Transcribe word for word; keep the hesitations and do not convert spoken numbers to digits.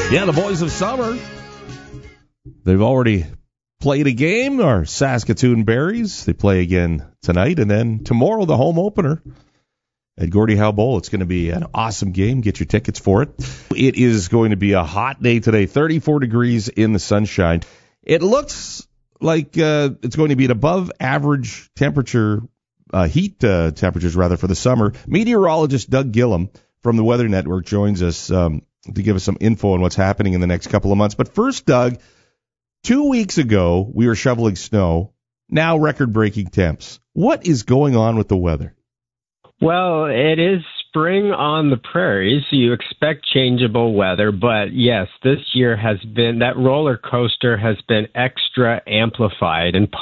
Yeah, the boys of summer. They've already played a game, our Saskatoon Berries. They play again tonight, and then tomorrow the home opener at Gordie Howe Bowl. It's going to be an awesome game. Get your tickets for it. It is going to be a hot day today, thirty-four degrees in the sunshine. It looks like uh, it's going to be an above average temperature, uh, heat uh, temperatures rather, for the summer. Meteorologist Doug Gillum from the Weather Network joins us um, to give us some info on what's happening in the next couple of months. But first, Doug, two weeks ago we were shoveling snow. Now record-breaking temps. What is going on with the weather? Well, it is spring on the prairies. You expect changeable weather, but yes, this year has been, that roller coaster has been extra amplified, and